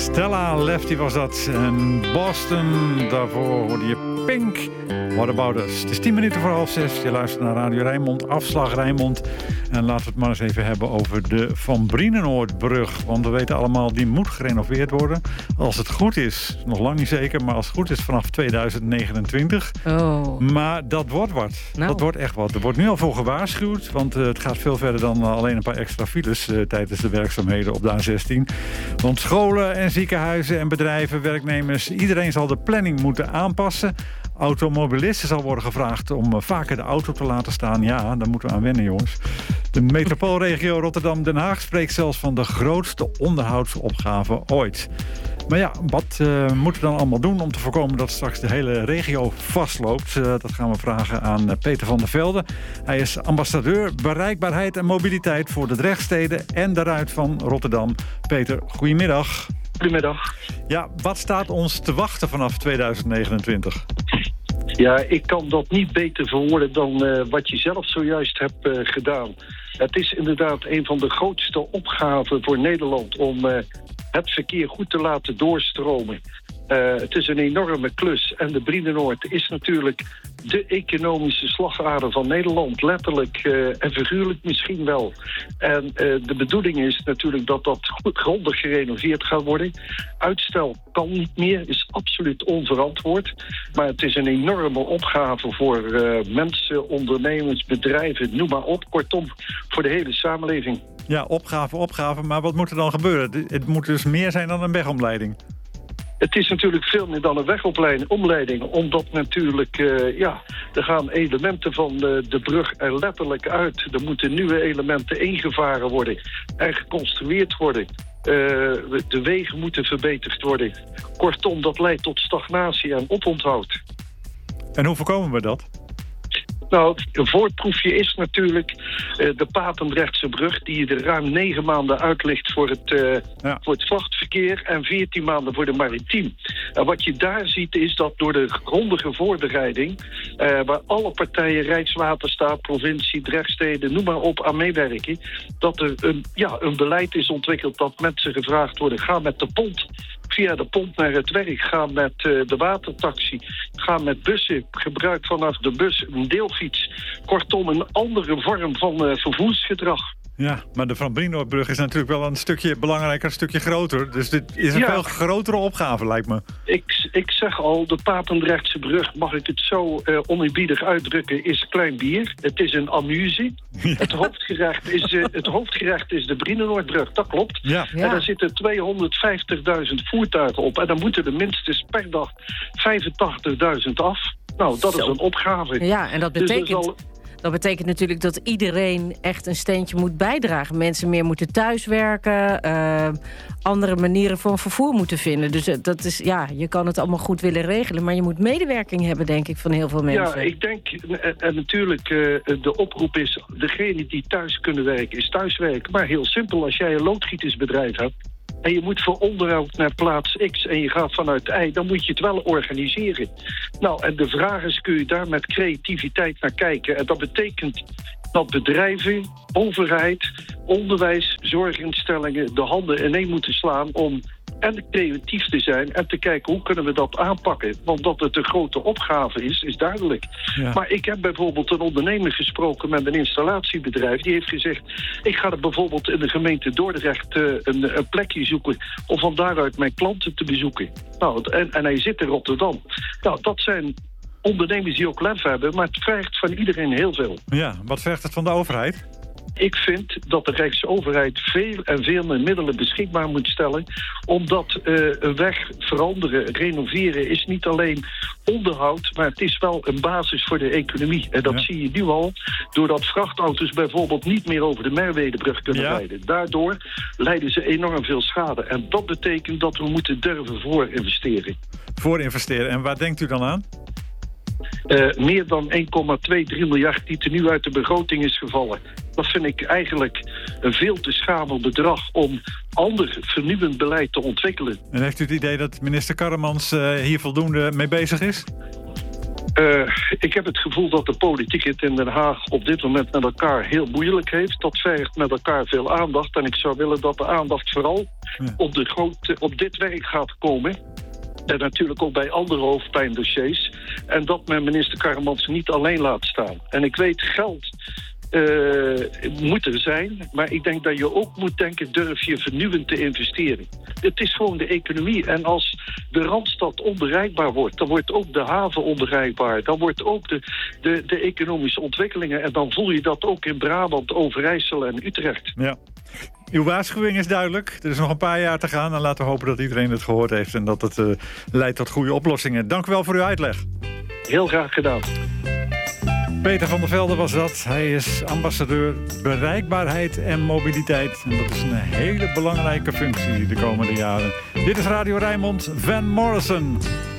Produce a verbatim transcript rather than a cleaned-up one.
Stella Lefty was dat. En Boston, daarvoor hoorde je Pink. What about us? Het is tien minuten voor half zes. Je luistert naar Radio Rijnmond, afslag Rijnmond. En laten we het maar eens even hebben over de Van Brienenoordbrug. Want we weten allemaal, die moet gerenoveerd worden. Als het goed is, nog lang niet zeker, maar als het goed is vanaf tweeduizend negenentwintig. Oh. Maar dat wordt wat. Nou. Dat wordt echt wat. Er wordt nu al voor gewaarschuwd, want uh, het gaat veel verder dan uh, alleen een paar extra files uh, tijdens de werkzaamheden op de A zestien. Want scholen en ziekenhuizen en bedrijven, werknemers, iedereen zal de planning moeten aanpassen. Automobilisten zal worden gevraagd om uh, vaker de auto te laten staan. Ja, daar moeten we aan wennen, jongens. De metropoolregio Rotterdam-Den Haag spreekt zelfs van de grootste onderhoudsopgave ooit. Maar ja, wat uh, moeten we dan allemaal doen om te voorkomen dat straks de hele regio vastloopt? Uh, dat gaan we vragen aan uh, Peter van der Velde. Hij is ambassadeur bereikbaarheid en mobiliteit voor de Drechtsteden en de Ruit van Rotterdam. Peter, goedemiddag. Goedemiddag. Ja, wat staat ons te wachten vanaf tweeduizend negenentwintig? Ja, ik kan dat niet beter verwoorden dan uh, wat je zelf zojuist hebt uh, gedaan. Het is inderdaad een van de grootste opgaven voor Nederland om uh, het verkeer goed te laten doorstromen. Uh, het is een enorme klus en de Brienenoord is natuurlijk de economische slagader van Nederland. Letterlijk uh, en figuurlijk misschien wel. En uh, de bedoeling is natuurlijk dat dat grondig gerenoveerd gaat worden. Uitstel kan niet meer, is absoluut onverantwoord. Maar het is een enorme opgave voor uh, mensen, ondernemers, bedrijven, noem maar op. Kortom, voor de hele samenleving. Ja, opgave, opgave. Maar wat moet er dan gebeuren? Het moet dus meer zijn dan een wegomleiding. Het is natuurlijk veel meer dan een wegomleiding, omdat natuurlijk, uh, ja, er gaan elementen van de, de brug er letterlijk uit. Er moeten nieuwe elementen ingevaren worden en geconstrueerd worden. Uh, de wegen moeten verbeterd worden. Kortom, dat leidt tot stagnatie en oponthoud. En hoe voorkomen we dat? Nou, een voorproefje is natuurlijk uh, de Papendrechtse brug, die er ruim negen maanden uit ligt voor het, uh, ja. voor het vrachtverkeer en veertien maanden voor de maritiem. En wat je daar ziet is dat door de grondige voorbereiding, uh, waar alle partijen, Rijkswaterstaat, provincie, Drechtsteden, noem maar op, aan meewerken, dat er een, ja, een beleid is ontwikkeld dat mensen gevraagd worden, ga met de pont. Via de pont naar het werk, ga met uh, de watertaxi, ga met bussen, gebruik vanaf de bus een deelfiets. Kortom, een andere vorm van uh, vervoersgedrag. Ja, maar de Van Brienenoordbrug is natuurlijk wel een stukje belangrijker, een stukje groter. Dus dit is een ja. veel grotere opgave, lijkt me. Ik, ik zeg al, de Papendrechtse brug, mag ik het zo uh, oneerbiedig uitdrukken, is klein bier. Het is een amuse. Ja. Het, hoofdgerecht is, uh, het hoofdgerecht is de Brienenoordbrug, dat klopt. Ja. Ja. En daar zitten tweehonderdvijftigduizend voertuigen op. En dan moeten er minstens per dag vijfentachtigduizend af. Nou, dat zo. Is een opgave. Ja, en dat betekent... Dus al... Dat betekent natuurlijk dat iedereen echt een steentje moet bijdragen. Mensen meer moeten thuiswerken, uh, andere manieren van vervoer moeten vinden. Dus dat is, ja, je kan het allemaal goed willen regelen, maar je moet medewerking hebben, denk ik, van heel veel mensen. Ja, ik denk, en, en natuurlijk, uh, de oproep is, degene die thuis kunnen werken, is thuiswerken. Maar heel simpel, als jij een loodgietersbedrijf hebt en je moet voor onderhoud naar plaats X en je gaat vanuit Y, dan moet je het wel organiseren. Nou, en de vraag is, kun je daar met creativiteit naar kijken? En dat betekent dat bedrijven, overheid, onderwijs, zorginstellingen de handen ineen moeten slaan om en creatief te zijn en te kijken hoe kunnen we dat aanpakken. Want dat het een grote opgave is, is duidelijk. Ja. Maar ik heb bijvoorbeeld een ondernemer gesproken met een installatiebedrijf. Die heeft gezegd, ik ga er bijvoorbeeld in de gemeente Dordrecht uh, een, een plekje zoeken om van daaruit mijn klanten te bezoeken. Nou, en, en hij zit in Rotterdam. Nou, dat zijn ondernemers die ook lef hebben, maar het vergt van iedereen heel veel. Ja, wat vergt het van de overheid? Ik vind dat de Rijksoverheid veel en veel meer middelen beschikbaar moet stellen. Omdat uh, een weg veranderen, renoveren is niet alleen onderhoud, maar het is wel een basis voor de economie. En dat ja. zie je nu al, doordat vrachtauto's bijvoorbeeld niet meer over de Merwedebrug kunnen ja. rijden. Daardoor lijden ze enorm veel schade. En dat betekent dat we moeten durven voor investeren. Voor investeren. En waar denkt u dan aan? Uh, meer dan één komma tweeëntwintig miljard die er nu uit de begroting is gevallen. Dat vind ik eigenlijk een veel te schamel bedrag om ander vernieuwend beleid te ontwikkelen. En heeft u het idee dat minister Karremans uh, hier voldoende mee bezig is? Uh, ik heb het gevoel dat de politiek het in Den Haag op dit moment met elkaar heel moeilijk heeft. Dat vergt met elkaar veel aandacht. En ik zou willen dat de aandacht vooral ja. op, de grote, op dit werk gaat komen. En natuurlijk ook bij andere hoofdpijndossiers. En dat men minister Karremans niet alleen laat staan. En ik weet, geld uh, moet er zijn. Maar ik denk dat je ook moet denken, durf je vernieuwend te investeren. Het is gewoon de economie. En als de Randstad onbereikbaar wordt, dan wordt ook de haven onbereikbaar. Dan wordt ook de, de, de economische ontwikkelingen. En dan voel je dat ook in Brabant, Overijssel en Utrecht. Ja. Uw waarschuwing is duidelijk. Er is nog een paar jaar te gaan. En laten we hopen dat iedereen het gehoord heeft. En dat het uh, leidt tot goede oplossingen. Dank u wel voor uw uitleg. Heel graag gedaan. Peter van der Velde was dat. Hij is ambassadeur bereikbaarheid en mobiliteit. En dat is een hele belangrijke functie de komende jaren. Dit is Radio Rijnmond, Van Morrison.